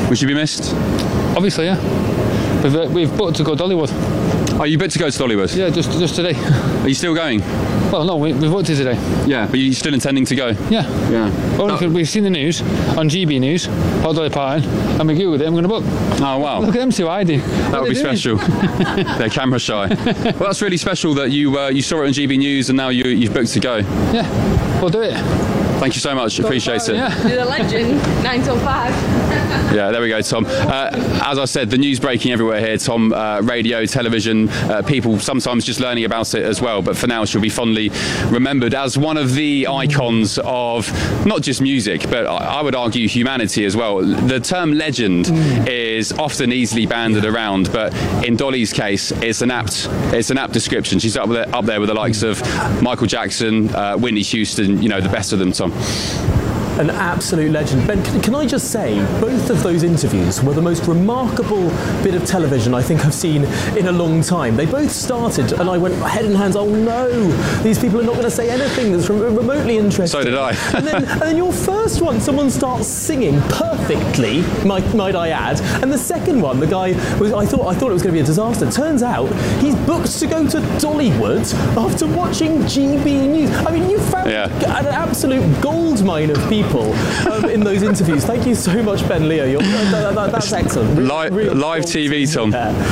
Would you be missed? Obviously, yeah. We've booked to go Dollywood. Oh, you booked to go to Dollywood? Yeah, just today. Are you still going? Well, no, we've booked it today. Yeah, but you're still intending to go? Yeah. Only because we've seen the news on GB News about Dolly Parton, and we googled it and we're going to book. Oh, wow. Look at them two hiding. That would be special. They're camera shy. Well, that's really special that you saw it on GB News and now you've booked to go. Yeah, we'll do it. Thank you so much. Appreciate it. Yeah. You're the legend. 9 till 5. Yeah, there we go, Tom. As I said, the news breaking everywhere here, Tom. Radio, television, people sometimes just learning about it as well. But for now, she'll be fondly remembered as one of the icons of not just music, but I would argue humanity as well. The term legend is often easily banded around, but in Dolly's case, it's an apt description. She's up there with the likes of Michael Jackson, Whitney Houston, the best of them, Tom. An absolute legend. Ben, can I just say, both of those interviews were the most remarkable bit of television I think I've seen in a long time. They both started, and I went head in hands, oh no, these people are not going to say anything that's remotely interesting. So did I. and then your first one, someone starts singing perfectly, might I add, and the second one, the guy I thought it was going to be a disaster. Turns out he's booked to go to Dollywood after watching GB News. I mean, you found an absolute goldmine of people in those interviews. Thank you so much, Ben Leo. That's excellent. Live TV, Tom.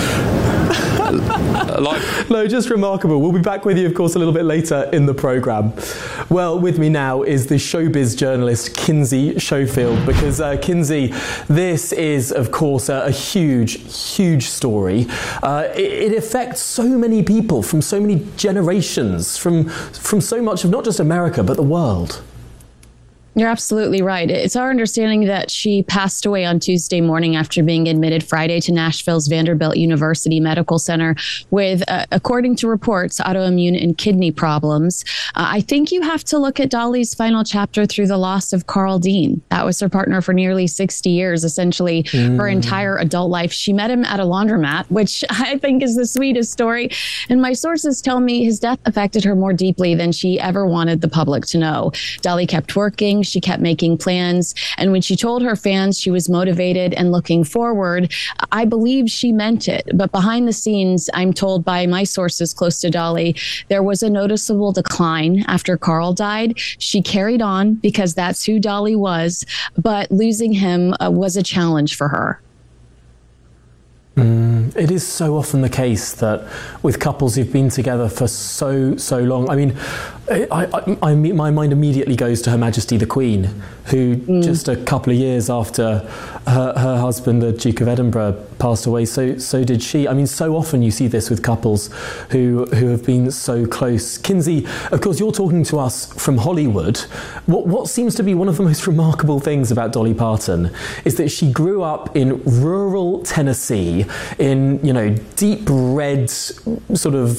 No, just remarkable. We'll be back with you, of course, a little bit later in the programme. Well, with me now is the showbiz journalist Kinsey Schofield, because Kinsey, this is, of course, a huge story. It affects so many people from so many generations, from so much of not just America, but the world. You're absolutely right. It's our understanding that she passed away on Tuesday morning after being admitted Friday to Nashville's Vanderbilt University Medical Center with, according to reports, autoimmune and kidney problems. I think you have to look at Dolly's final chapter through the loss of Carl Dean. That was her partner for nearly 60 years, essentially her entire adult life. She met him at a laundromat, which I think is the sweetest story. And my sources tell me his death affected her more deeply than she ever wanted the public to know. Dolly kept working. She kept making plans. And when she told her fans she was motivated and looking forward, I believe she meant it. But behind the scenes, I'm told by my sources close to Dolly, there was a noticeable decline after Carl died. She carried on because that's who Dolly was, but losing him was a challenge for her. It is so often the case that with couples who've been together for so long, I mean, my mind immediately goes to Her Majesty the Queen, who just a couple of years after her husband, the Duke of Edinburgh, passed away, so did she. I mean, so often you see this with couples who have been so close. Kinsey, of course, you're talking to us from Hollywood. What seems to be one of the most remarkable things about Dolly Parton is that she grew up in rural Tennessee, in deep red sort of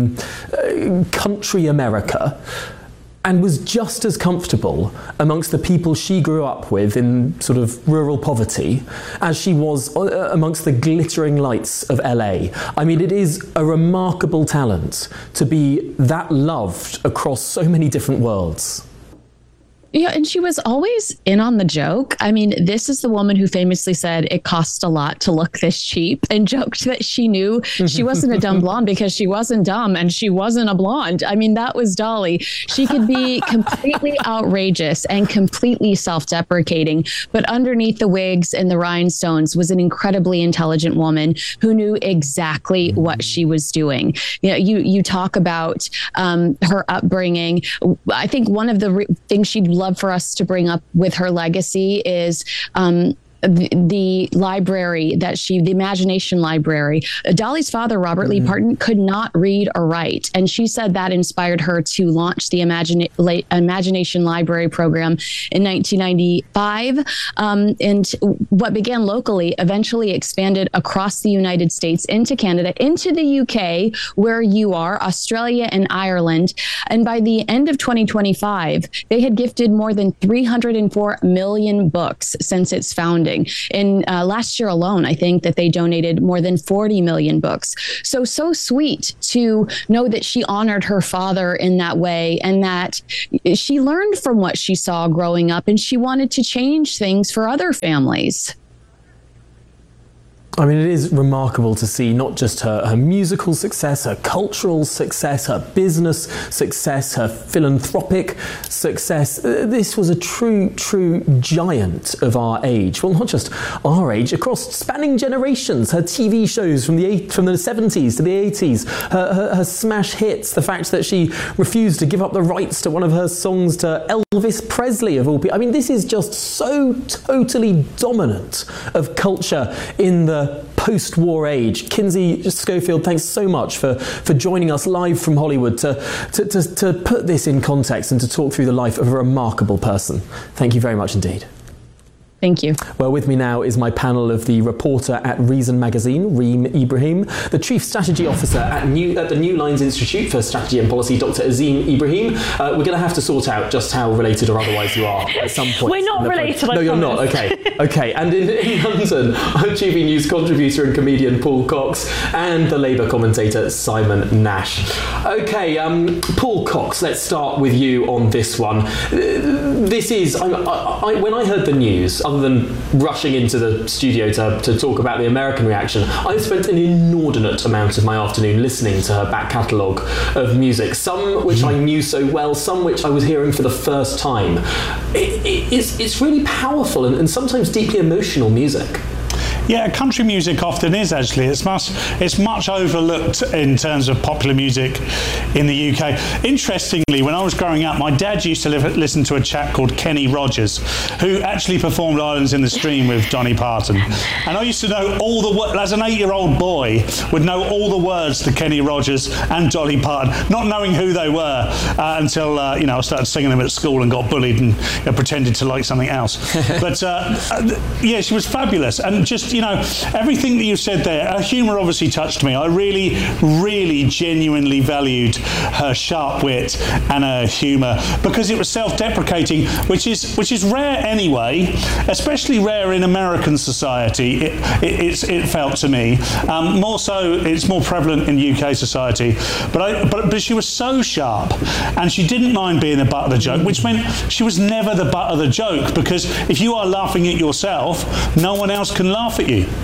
country America, and was just as comfortable amongst the people she grew up with in sort of rural poverty as she was amongst the glittering lights of LA. I mean, it is a remarkable talent to be that loved across so many different worlds. Yeah, and she was always in on the joke. I mean, this is the woman who famously said it cost a lot to look this cheap, and joked that she knew she wasn't a dumb blonde because she wasn't dumb and she wasn't a blonde. I mean, that was Dolly. She could be completely outrageous and completely self-deprecating, but underneath the wigs and the rhinestones was an incredibly intelligent woman who knew exactly what she was doing. You talk about her upbringing. I think one of the things she'd love for us to bring up with her legacy is the library the Imagination Library. Dolly's father, Robert Lee Parton, could not read or write. And she said that inspired her to launch the Imagination Library program in 1995. And what began locally eventually expanded across the United States, into Canada, into the UK, where you are, Australia and Ireland. And by the end of 2025, they had gifted more than 304 million books since its founding. In last year alone, I think that they donated more than 40 million books. So sweet to know that she honored her father in that way, and that she learned from what she saw growing up, and she wanted to change things for other families. I mean, it is remarkable to see not just her musical success, her cultural success, her business success, her philanthropic success. This was a true giant of our age. Well, not just our age, across spanning generations. Her TV shows from the 70s to the 80s, her smash hits, the fact that she refused to give up the rights to one of her songs to Elvis Presley, of all people. I mean, this is just so totally dominant of culture in the post-war age. Kinsey Schofield, thanks so much for joining us live from Hollywood to put this in context and to talk through the life of a remarkable person. Thank you very much indeed. Thank you. Well, with me now is my panel of the reporter at Reason Magazine, Reem Ibrahim, the Chief Strategy Officer at the New Lines Institute for Strategy and Policy, Dr. Azim Ibrahim. We're going to have to sort out just how related or otherwise you are at some point. We're not related, No, you're not. Okay. And in London, I'm TV News contributor and comedian Paul Cox and the Labour commentator Simon Nash. Okay, Paul Cox, let's start with you on this one. This is, when I heard the news, other than rushing into the studio to talk about the American reaction, I spent an inordinate amount of my afternoon listening to her back catalogue of music, some which I knew so well, some which I was hearing for the first time. It's really powerful and sometimes deeply emotional music. Yeah, country music often is, actually. It's much overlooked in terms of popular music in the UK. Interestingly, when I was growing up, my dad used to listen to a chap called Kenny Rogers, who actually performed Islands in the Stream with Dolly Parton. And I used to know all the words, as an 8-year-old boy, would know all the words to Kenny Rogers and Dolly Parton, not knowing who they were until, I started singing them at school and got bullied and pretended to like something else. But, yeah, she was fabulous. And just, everything that you said there, her humour obviously touched me. I really, really genuinely valued her sharp wit and her humour because it was self-deprecating, which is rare anyway, especially rare in American society. It felt to me. More so, it's more prevalent in UK society. But she was so sharp, and she didn't mind being the butt of the joke, which meant she was never the butt of the joke, because if you are laughing at yourself, no one else can laugh at you.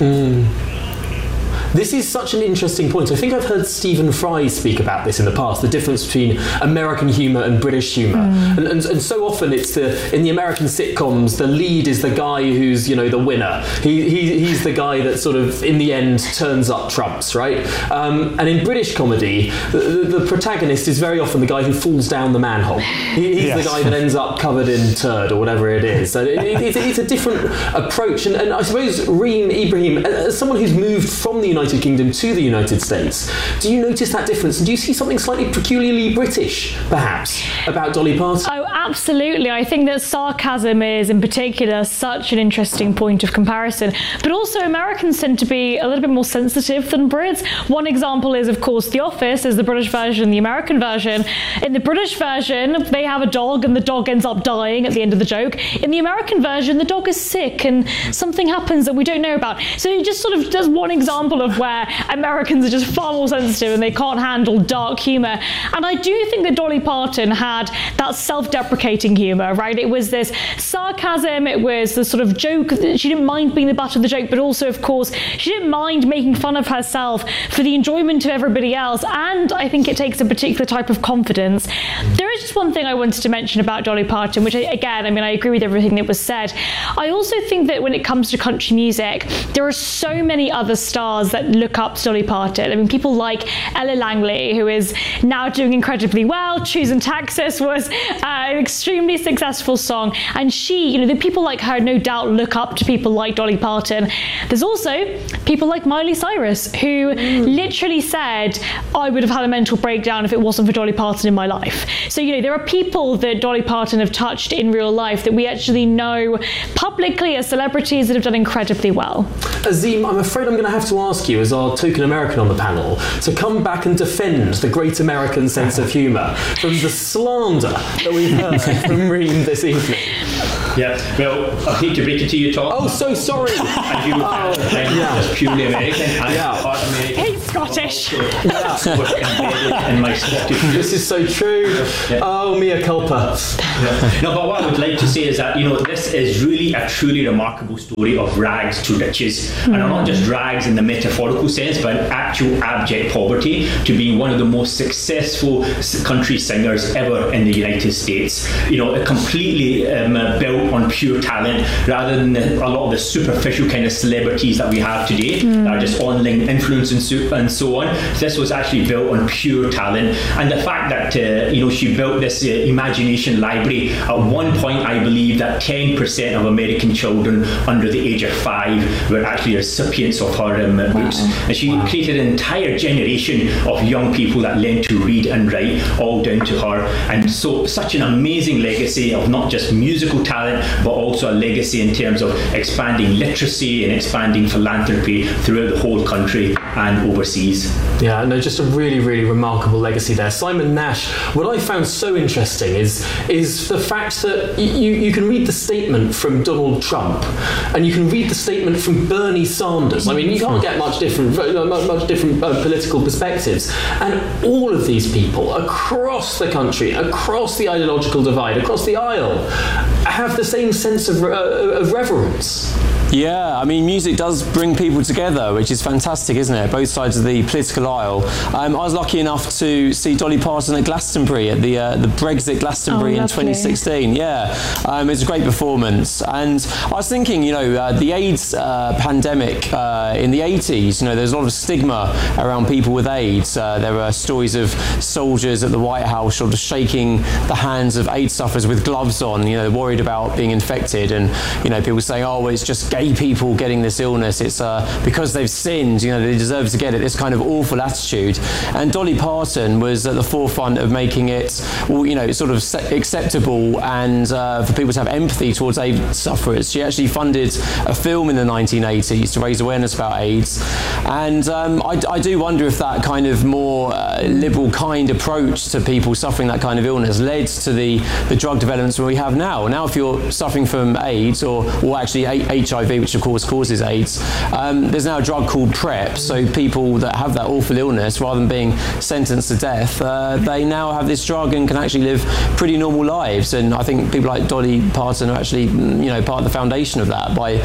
This is such an interesting point. I think I've heard Stephen Fry speak about this in the past, the difference between American humour and British humour. And so often it's in the American sitcoms, the lead is the guy who's, the winner. He's the guy that sort of, in the end, turns up trumps, right? And in British comedy, the protagonist is very often the guy who falls down the manhole. He's the guy that ends up covered in turd or whatever it is. So it's a different approach. And I suppose, Reem Ibrahim, as someone who's moved from the United Kingdom to the United States, do you notice that difference? And do you see something slightly peculiarly British, perhaps, about Dolly Parton? Oh, absolutely. I think that sarcasm is, in particular, such an interesting point of comparison. But also, Americans tend to be a little bit more sensitive than Brits. One example is, of course, The Office is the British version, the American version. In the British version, they have a dog and the dog ends up dying at the end of the joke. In the American version, the dog is sick and something happens that we don't know about. So it just sort of does one example of where Americans are just far more sensitive and they can't handle dark humour. And I do think that Dolly Parton had that self-deprecating humour, right? It was this sarcasm, it was the sort of joke. She didn't mind being the butt of the joke, but also, of course, she didn't mind making fun of herself for the enjoyment of everybody else. And I think it takes a particular type of confidence. There is just one thing I wanted to mention about Dolly Parton, which, again, I agree with everything that was said. I also think that when it comes to country music, there are so many other stars that look up to Dolly Parton. People like Ella Langley, who is now doing incredibly well. Choosing Texas was an extremely successful song, and she, the people like her no doubt look up to people like Dolly Parton. There's also people like Miley Cyrus, who literally said, I would have had a mental breakdown if it wasn't for Dolly Parton in my life. So, there are people that Dolly Parton have touched in real life that we actually know publicly as celebrities that have done incredibly well. Azim, I'm afraid I'm going to have to ask you, as our token American on the panel, to come back and defend the great American sense of humour from the slander that we've heard from Reem this evening. Yeah, well, I hate to break it to you, Tom. Oh, so sorry. As you know, just purely American. I'm part American. Hey, Scottish. Embedded in my Scottish. This is so true. Oh, mea culpa. No, but what I would like to say is that, this is really a truly remarkable story of rags to riches. And not just rags in the metaphorical sense, but actual abject poverty to being one of the most successful country singers ever in the United States. Completely built on pure talent rather than a lot of the superficial kind of celebrities that we have today that are just online influence and so on. This was actually built on pure talent, and the fact that she built this imagination library. At one point, I believe that 10% of American children under the age of 5 were actually recipients of her books, and she created an entire generation of young people that learned to read and write, all down to her. And so, such an amazing legacy of not just musical talent, but also a legacy in terms of expanding literacy and expanding philanthropy throughout the whole country and overseas. Yeah, no, just a really, really remarkable legacy there. Simon Nash, what I found so interesting is the fact that you can read the statement from Donald Trump and you can read the statement from Bernie Sanders. I mean, you can't get much different political perspectives. And all of these people across the country, across the ideological divide, across the aisle, have the same sense of reverence. Yeah, I mean, music does bring people together, which is fantastic, isn't it? Both sides of the political aisle. I was lucky enough to see Dolly Parton at Glastonbury, at the Brexit Glastonbury in 2016. Yeah, it was a great performance. And I was thinking, the AIDS pandemic in the 80s, there's a lot of stigma around people with AIDS. There were stories of soldiers at the White House sort of shaking the hands of AIDS sufferers with gloves on, worried about being infected. And, people saying, oh, well, it's just gay people getting this illness, it's because they've sinned, they deserve to get it, this kind of awful attitude. And Dolly Parton was at the forefront of making it, sort of acceptable and for people to have empathy towards AIDS sufferers. She actually funded a film in the 1980s to raise awareness about AIDS. And I do wonder if that kind of more liberal, kind approach to people suffering that kind of illness led to the drug developments we have now. Now, if you're suffering from AIDS or actually HIV, which of course causes AIDS, there's now a drug called PrEP, so people that have that awful illness, rather than being sentenced to death, they now have this drug and can actually live pretty normal lives. And I think people like Dolly Parton are actually part of the foundation of that by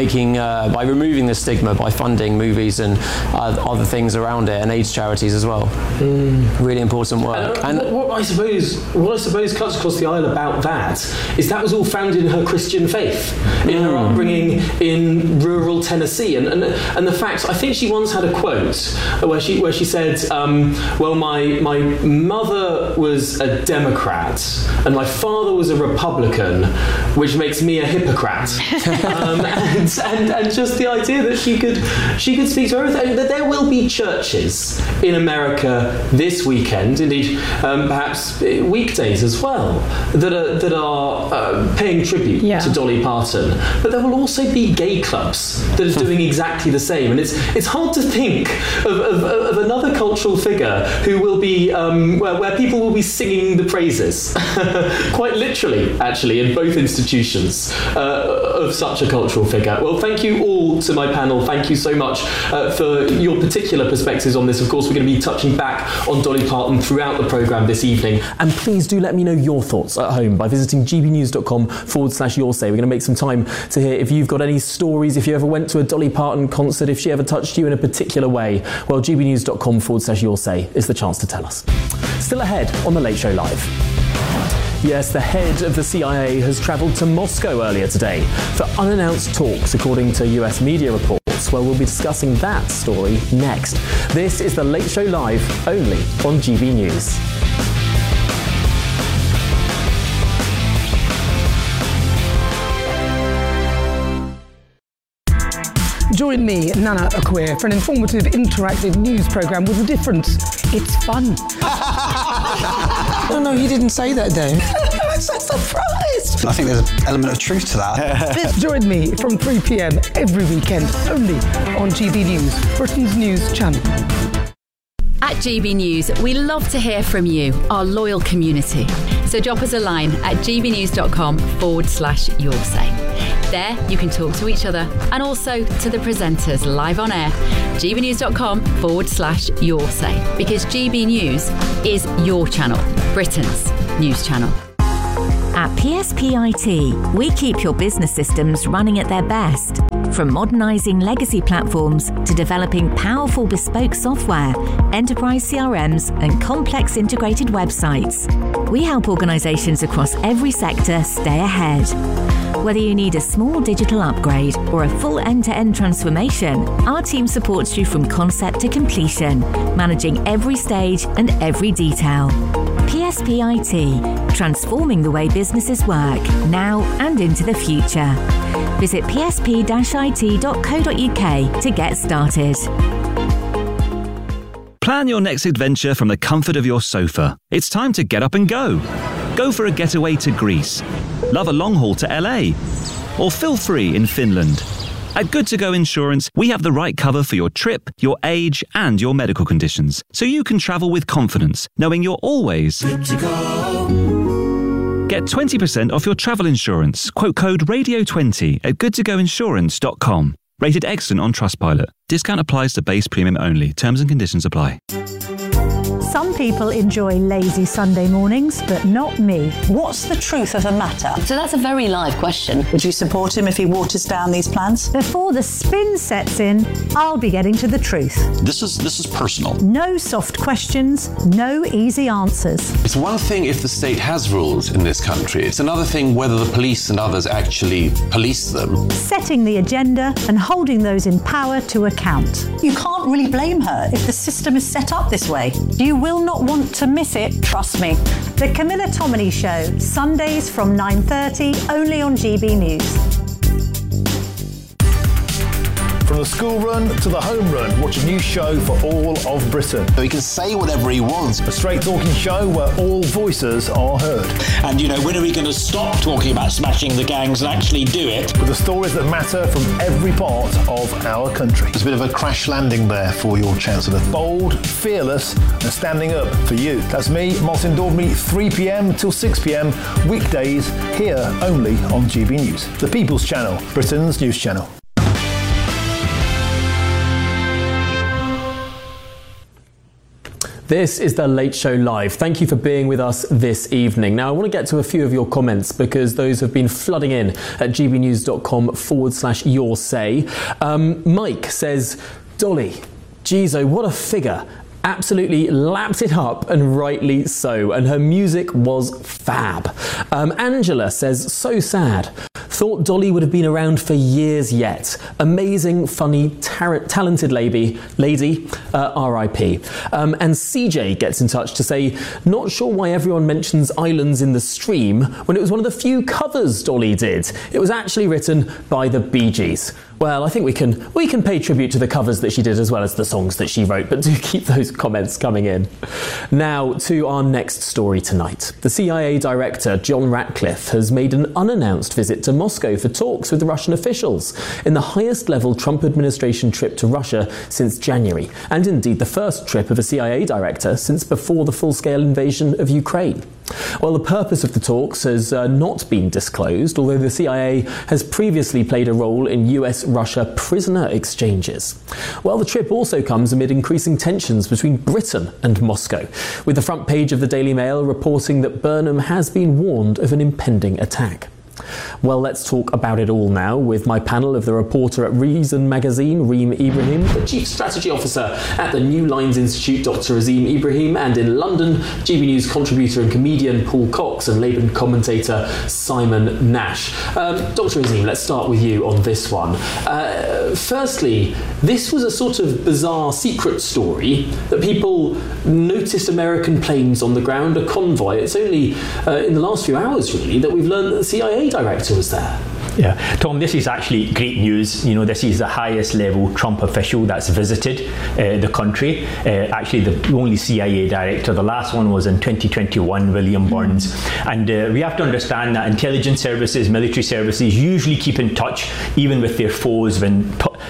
by removing the stigma, by funding movies and other things around it, and AIDS charities as well. Really important work. And what I suppose cuts across the aisle about that is that was all founded in her Christian faith, in her upbringing in rural Tennessee, and the fact, I think she once had a quote where she said, well, my mother was a Democrat and my father was a Republican, which makes me a hypocrite. and just the idea that she could speak to everything, that there will be churches in America this weekend, indeed perhaps weekdays as well, that are paying tribute to Dolly Parton, but there will also be gay clubs that are doing exactly the same. And it's hard to think of another cultural figure who will be where people will be singing the praises, quite literally, actually, in both institutions of such a cultural figure. Well, thank you all to my panel. Thank you so much for your particular perspectives on this. Of course, we're going to be touching back on Dolly Parton throughout the programme this evening. And please do let me know your thoughts at home by visiting gbnews.com/yoursay. We're going to make some time to hear if you've got any stories, if you ever went to a Dolly Parton concert, if she ever touched you in a particular way. Well, gbnews.com/yoursay is the chance to tell us. Still ahead on The Late Show Live. Yes, the head of the CIA has travelled to Moscow earlier today for unannounced talks, according to US media reports. Well, we'll be discussing that story next. This is The Late Show Live, only on GB News. Join me, Nana Akweer, for an informative, interactive news programme with a difference. It's fun. No, he didn't say that, Dave. I'm so surprised. I think there's an element of truth to that. Join me from 3 p.m. every weekend, only on GB News, Britain's news channel. At GB News, we love to hear from you, our loyal community. So drop us a line at gbnews.com/yoursay. There you can talk to each other and also to the presenters live on air. gbnews.com/yoursay, because GB News is your channel, Britain's news channel. At PSPIT, we keep your business systems running at their best. From modernising legacy platforms to developing powerful bespoke software, enterprise CRMs and complex integrated websites, we help organisations across every sector stay ahead. Whether you need a small digital upgrade or a full end-to-end transformation, our team supports you from concept to completion, managing every stage and every detail. PSPIT, transforming the way businesses work now and into the future. Visit psp-it.co.uk to get started. Plan your next adventure from the comfort of your sofa. It's time to get up and go. Go for a getaway to Greece. Love a long haul to LA. Or feel free in Finland. At Good To Go Insurance, we have the right cover for your trip, your age, and your medical conditions, so you can travel with confidence, knowing you're always good to go. Get 20% off your travel insurance. Quote code RADIO20 at goodtogoinsurance.com. Rated excellent on Trustpilot. Discount applies to base premium only. Terms and conditions apply. Some people enjoy lazy Sunday mornings, but not me. What's the truth of the matter? So that's a very live question. Would you support him if he waters down these plans? Before the spin sets in, I'll be getting to the truth. This is personal. No soft questions, no easy answers. It's one thing if the state has rules in this country. It's another thing whether the police and others actually police them. Setting the agenda and holding those in power to account. You can't really blame her if the system is set up this way. You will not want to miss it, trust me. The Camilla Tominey Show, Sundays from 9:30, only on GB News. From the school run to the home run, watch a new show for all of Britain. He can say whatever he wants. A straight talking show where all voices are heard. And, when are we going to stop talking about smashing the gangs and actually do it? With the stories that matter from every part of our country. There's a bit of a crash landing there for your Chancellor. Bold, fearless and standing up for you. That's me, Martin Daubney, 3 p.m. till 6 p.m, weekdays, here only on GB News. The People's Channel, Britain's news channel. This is the Late Show Live. Thank you for being with us this evening. Now, I want to get to a few of your comments because those have been flooding in at gbnews.com/yoursay. Mike says, Dolly, Jizo, what a figure. Absolutely lapped it up, and rightly so. And her music was fab. Angela says, so sad. Thought Dolly would have been around for years yet. Amazing, funny, talented lady, R.I.P. And CJ gets in touch to say, not sure why everyone mentions Islands in the Stream when it was one of the few covers Dolly did. It was actually written by the Bee Gees. Well, I think we can pay tribute to the covers that she did as well as the songs that she wrote, but do keep those comments coming in. Now to our next story tonight. The CIA director, John Ratcliffe, has made an unannounced visit to Moscow for talks with Russian officials in the highest level Trump administration trip to Russia since January, and indeed the first trip of a CIA director since before the full-scale invasion of Ukraine. Well, the purpose of the talks has not been disclosed, although the CIA has previously played a role in US-Russia prisoner exchanges. Well, the trip also comes amid increasing tensions between Britain and Moscow, with the front page of the Daily Mail reporting that Burnham has been warned of an impending attack. Well, let's talk about it all now with my panel of the reporter at Reason Magazine, Reem Ibrahim, the Chief Strategy Officer at the New Lines Institute, Dr. Azim Ibrahim, and in London, GB News contributor and comedian Paul Cox and Labour commentator Simon Nash. Dr. Azim, let's start with you on this one. Firstly, this was a sort of bizarre secret story that people noticed American planes on the ground, a convoy. It's only in the last few hours, really, that we've learned that the CIA director was there. Yeah, Tom, this is actually great news. This is the highest level Trump official that's visited the country. Actually, the only CIA director. The last one was in 2021, William Burns. And we have to understand that intelligence services, military services usually keep in touch even with their foes when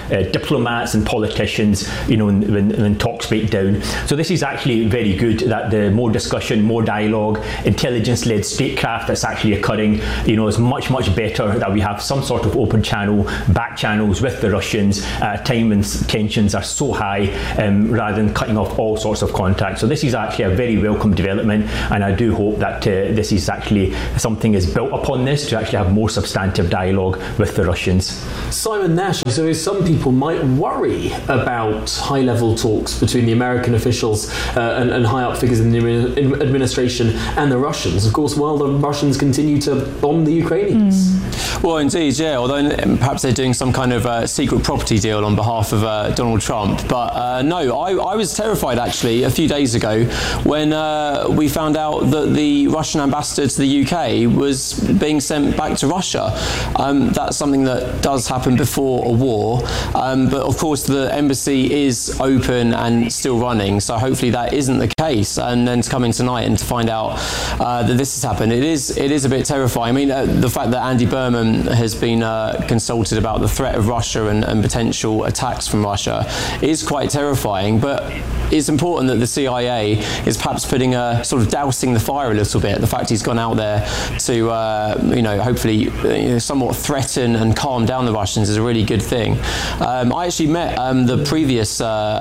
diplomats and politicians, when talks break down. So this is actually very good, that the more discussion, more dialogue, intelligence-led statecraft that's actually occurring, is much, much better that we have some sort of open channel, back channels with the Russians. Time and tensions are so high, rather than cutting off all sorts of contact. So this is actually a very welcome development, and I do hope that this is actually something is built upon this to actually have more substantive dialogue with the Russians. Simon Nash, so some people might worry about high-level talks between the American officials and high-up figures in the administration and the Russians, of course, while the Russians continue to bomb the Ukrainians. Well, indeed, yeah, although perhaps they're doing some kind of secret property deal on behalf of Donald Trump. But no, I was terrified actually a few days ago when we found out that the Russian ambassador to the UK was being sent back to Russia. That's something that does happen before a war, but of course the embassy is open and still running, so hopefully that isn't the case. And then to come in tonight and to find out that this has happened, it is a bit terrifying. I mean, the fact that Andy Berman has been consulted about the threat of Russia and potential attacks from Russia is quite terrifying, but it's important that the CIA is perhaps putting sort of dousing the fire a little bit. The fact he's gone out there to hopefully somewhat threaten and calm down the Russians is a really good thing. I actually met the previous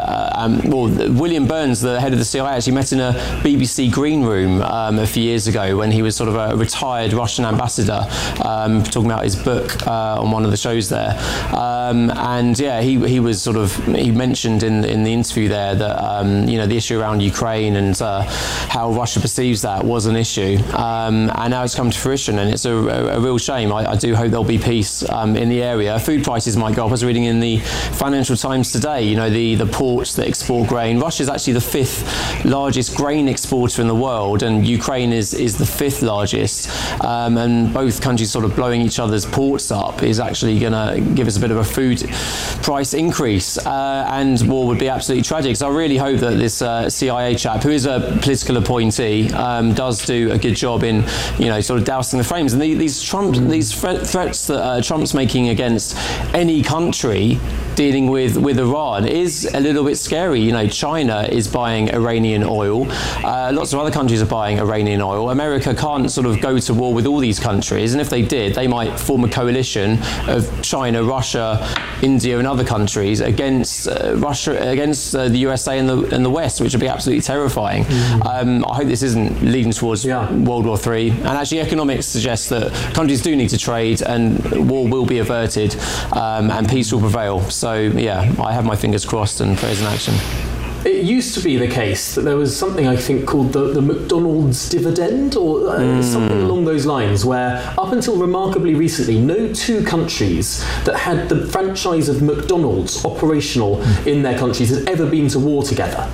William Burns, the head of the CIA, actually met in a BBC green room a few years ago when he was sort of a retired Russian ambassador, talking about his book on one of the shows there. And yeah, he was he mentioned in the interview there that the issue around Ukraine and how Russia perceives that was an issue, and now it's come to fruition, and it's a real shame. I do hope there'll be peace in the area. Food prices might go up. I was reading in the Financial Times today, the ports that export grain. Russia is actually the 5th largest grain exporter in the world, and Ukraine is the 5th largest, and both countries sort of blowing each other's ports up is actually going to give us a bit of a food price increase, and war would be absolutely tragic. So I really hope that this CIA chap, who is a political appointee, does do a good job in sort of dousing the flames. And these threats that Trump's making against any country dealing with Iran is a little bit scary. China is buying Iranian oil. Lots of other countries are buying Iranian oil. America can't sort of go to war with all these countries, and if they did, they might form a coalition of China, Russia, India, and other countries against the USA and the West, which would be absolutely terrifying. I hope this isn't leading towards World War III. And actually, economics suggests that countries do need to trade, and war will be averted, and peace will prevail. So yeah, I have my fingers crossed and prayers in action. It used to be the case that there was something I think called the McDonald's dividend or something along those lines, where up until remarkably recently, no two countries that had the franchise of McDonald's operational in their countries had ever been to war together.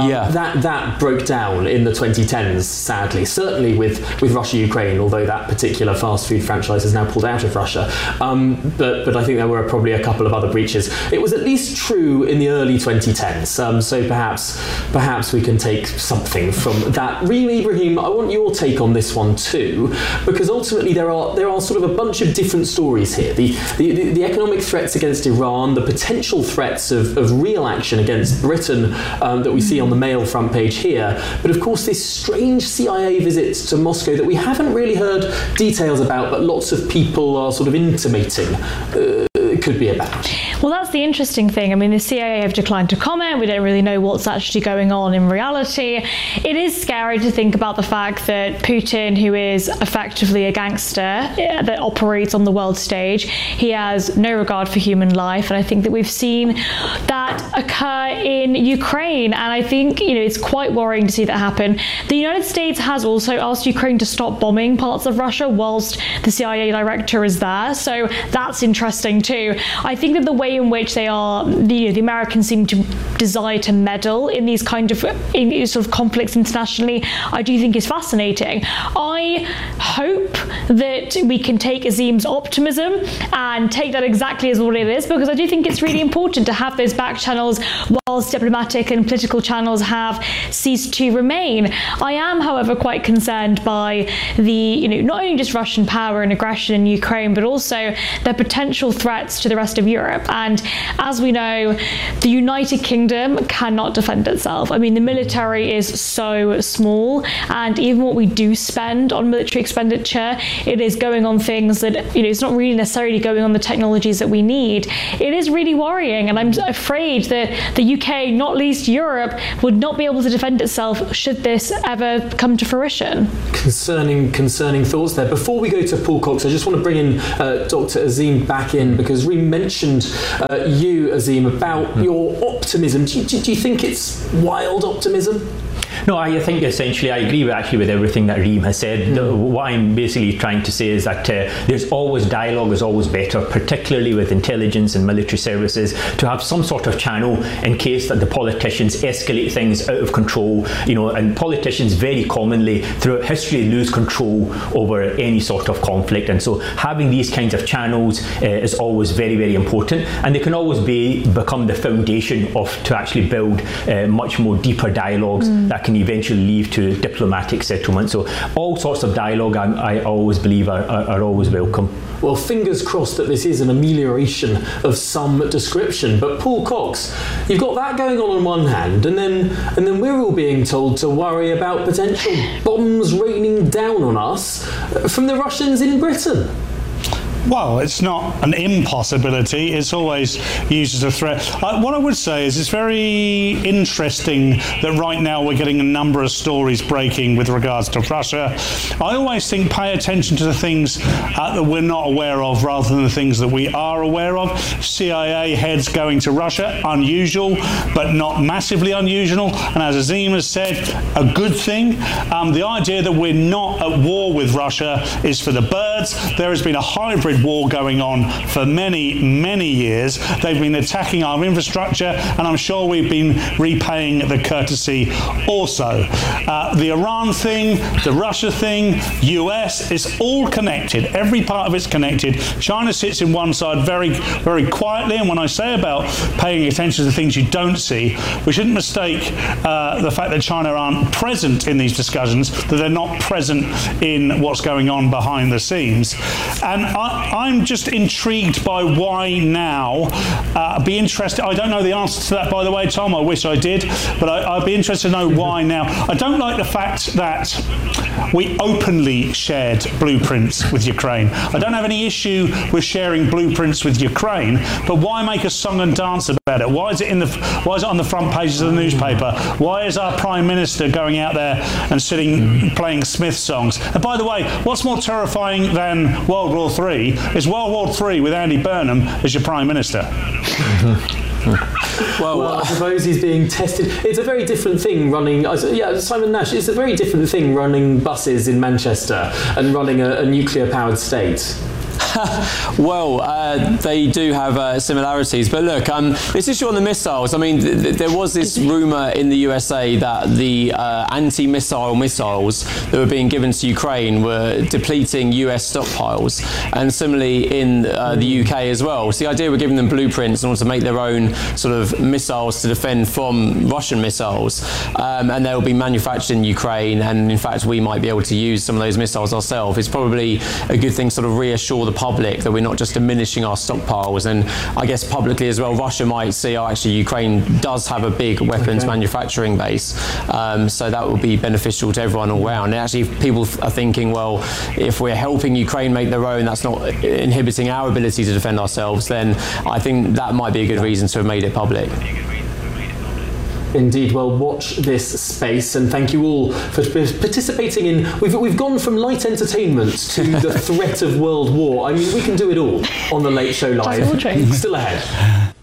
That broke down in the 2010s, sadly, certainly with Russia-Ukraine, although that particular fast food franchise has now pulled out of Russia. But I think there were probably a couple of other breaches. It was at least true in the early 2010s, so perhaps we can take something from that. Reem Ibrahim, I want your take on this one too, because ultimately there are sort of a bunch of different stories here. The economic threats against Iran, the potential threats of real action against Britain that we see on the Mail front page here, but of course this strange CIA visit to Moscow that we haven't really heard details about, but lots of people are sort of intimating could be about. Well, that's the interesting thing. I mean, the CIA have declined to comment. We don't really know what's actually going on in reality. It is scary to think about the fact that Putin, who is effectively a gangster that operates on the world stage, he has no regard for human life. And I think that we've seen that occur in Ukraine. And I think, it's quite worrying to see that happen. The United States has also asked Ukraine to stop bombing parts of Russia whilst the CIA director is there. So that's interesting too. I think that the way in which the Americans seem to desire to meddle in these kind of sort of conflicts internationally, I do think is fascinating. I hope that we can take Azim's optimism and take that exactly as what it is, because I do think it's really important to have those back channels whilst diplomatic and political channels have ceased to remain. I am, however, quite concerned by the, not only just Russian power and aggression in Ukraine, but also their potential threats to the rest of Europe. And as we know, the United Kingdom cannot defend itself. I mean, the military is so small, and even what we do spend on military expenditure, it is going on things that, it's not really necessarily going on the technologies that we need. It is really worrying, and I'm afraid that the UK, not least Europe, would not be able to defend itself should this ever come to fruition. Concerning thoughts there. Before we go to Paul Cox, I just want to bring in Dr. Azim back in, because we mentioned you, Azim, about your optimism. Do you think it's wild optimism? No, I think essentially I agree with everything that Reem has said. What I'm basically trying to say is that there's always dialogue is always better, particularly with intelligence and military services, to have some sort of channel in case that the politicians escalate things out of control. And politicians very commonly throughout history lose control over any sort of conflict, and so having these kinds of channels is always very, very important, and they can always become the foundation to actually build much more deeper dialogues that can eventually lead to diplomatic settlement. So all sorts of dialogue, I always believe, are always welcome. Well, fingers crossed that this is an amelioration of some description. But Paul Cox, you've got that going on one hand, and then we're all being told to worry about potential bombs raining down on us from the Russians in Britain. Well, it's not an impossibility. It's always used as a threat. What I would say is it's very interesting that right now we're getting a number of stories breaking with regards to Russia. I always think pay attention to the things that we're not aware of rather than the things that we are aware of. CIA heads going to Russia, unusual, but not massively unusual. And as Azim has said, a good thing. The idea that we're not at war with Russia is for the birds. There has been a hybrid war going on for many, many years. They've been attacking our infrastructure, and I'm sure we've been repaying the courtesy also. The Iran thing, the Russia thing, US, it's all connected. Every part of it's connected. China sits in one side very, very quietly, and when I say about paying attention to the things you don't see, we shouldn't mistake the fact that China aren't present in these discussions, that they're not present in what's going on behind the scenes. And I'm just intrigued by why now. Be interested. I don't know the answer to that, by the way, Tom. I wish I did, but I'd be interested to know why now. I don't like the fact that we openly shared blueprints with Ukraine. I don't have any issue with sharing blueprints with Ukraine, but why make a song and dance about it? Why is it on the front pages of the newspaper? Why is our Prime Minister going out there and playing Smith songs? And by the way, what's more terrifying than World War III is World War III with Andy Burnham as your Prime Minister. Well, I suppose he's being tested. It's a very different thing running. Simon Nash. It's a very different thing running buses in Manchester and running a nuclear-powered state. Well, they do have similarities. But look, this issue on the missiles, I mean, there was this rumour in the USA that the anti-missile missiles that were being given to Ukraine were depleting US stockpiles, and similarly in the UK as well. So the idea we're giving them blueprints in order to make their own sort of missiles to defend from Russian missiles, and they'll be manufactured in Ukraine, and in fact we might be able to use some of those missiles ourselves. It's probably a good thing to sort of reassure the public that we're not just diminishing our stockpiles, and I guess publicly as well, Russia might see, actually Ukraine does have a big weapons manufacturing base, so that would be beneficial to everyone all around. And actually, if people are thinking, well, if we're helping Ukraine make their own, that's not inhibiting our ability to defend ourselves, then I think that might be a good reason to have made it public. Indeed. Well, watch this space, and thank you all for participating in. We've gone from light entertainment to the threat of world war. I mean, we can do it all on the Late Show Live. Still ahead.